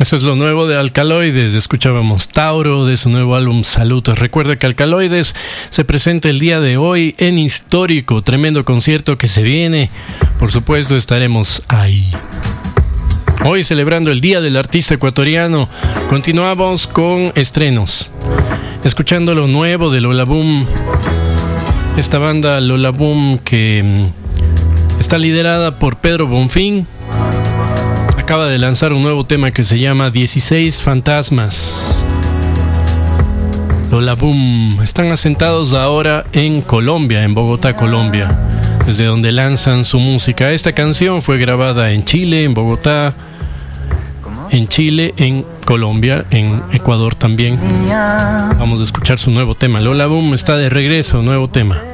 Eso es lo nuevo de Alcaloides. Escuchábamos Tauro de su nuevo álbum Saludos. Recuerda que Alcaloides se presenta el día de hoy en Histórico, tremendo concierto que se viene. Por supuesto estaremos ahí. Hoy celebrando el Día del Artista Ecuatoriano, continuamos con estrenos. Escuchando lo nuevo de Lola Boom. Esta banda Lola Boom que está liderada por Pedro Bonfín. Acaba de lanzar un nuevo tema que se llama 16 Fantasmas. Lola Boom están asentados ahora en Colombia, en Bogotá, Colombia, desde donde lanzan su música. Esta canción fue grabada en Chile, en Bogotá, en Chile, en Colombia, en Ecuador también. Vamos a escuchar su nuevo tema. Lola Boom está de regreso, nuevo tema.